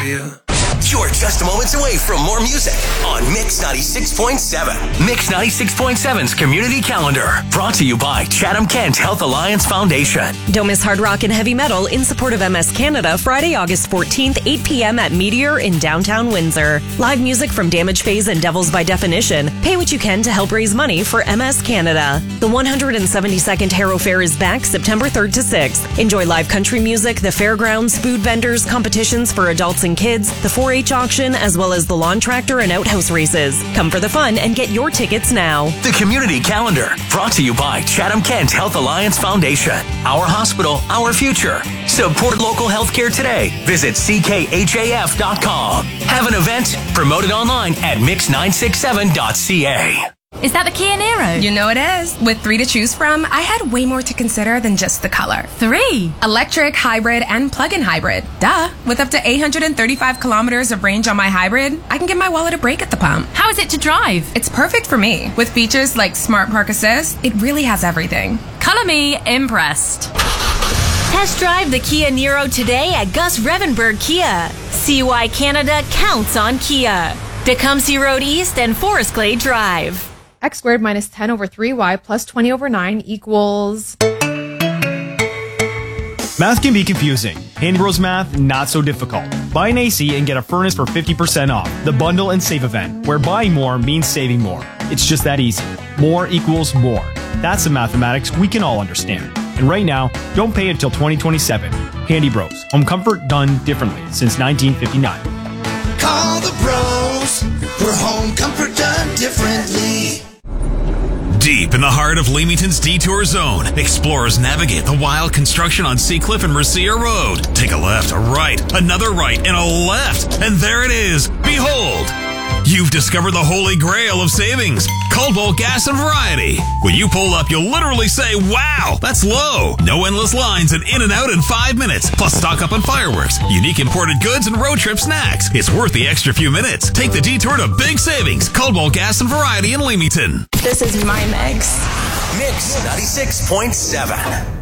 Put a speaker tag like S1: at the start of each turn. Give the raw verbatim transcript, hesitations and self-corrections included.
S1: you.
S2: You're just moments away from more music on Mix ninety-six point seven. Mix ninety-six point seven's Community Calendar, brought to you by Chatham-Kent Health Alliance Foundation.
S3: Don't miss hard rock and heavy metal in support of M S Canada, Friday, August fourteenth, eight p.m. at Meteor in downtown Windsor. Live music from Damage Phase and Devils by Definition. Pay what you can to help raise money for M S Canada. The one hundred seventy-second Harrow Fair is back September third to sixth. Enjoy live country music, the fairgrounds, food vendors, competitions for adults and kids, the four H auction, as well as the lawn tractor and outhouse races. Come for the fun and get your tickets now.
S2: The Community Calendar, brought to you by Chatham-Kent Health Alliance Foundation. Our hospital, our future. Support local healthcare today. Visit c k h a f dot com. Have an event? Promote it online at mix nine six seven dot c a.
S4: Is that the Kia Niro?
S5: You know it is. With three to choose from, I had way more to consider than just the color.
S4: Three?
S5: Electric, hybrid, and plug-in hybrid. Duh. With up to eight hundred thirty-five kilometers of range on my hybrid, I can give my wallet a break at the pump.
S4: How is it to drive?
S5: It's perfect for me. With features like Smart Park Assist, it really has everything.
S4: Color me impressed.
S6: Test drive the Kia Niro today at Gus Revenberg Kia. See why Canada counts on Kia. Tecumseh Road East and Forest Glade Drive.
S7: X squared minus ten over three y plus twenty over nine equals...
S8: Math can be confusing. Handy Bros Math, not so difficult. Buy an A C and get a furnace for fifty percent off. The Bundle and Save event, where buying more means saving more. It's just that easy. More equals more. That's the mathematics we can all understand. And right now, don't pay until twenty twenty-seven. Handy Bros. Home comfort done differently since nineteen fifty-nine.
S9: Call the bros for home comfort done differently.
S10: Deep in the heart of Leamington's Detour Zone, explorers navigate the wild construction on Seacliff and Rasier Road. Take a left, a right, another right, and a left. And there it is. Behold! You've discovered the holy grail of savings, Coldwell Gas and Variety. When you pull up, you'll literally say, wow, that's low. No endless lines and in and out in five minutes. Plus stock up on fireworks, unique imported goods, and road trip snacks. It's worth the extra few minutes. Take the detour to big savings, Coldwell Gas and Variety in Leamington.
S5: This is my mix.
S2: Mix ninety-six point seven.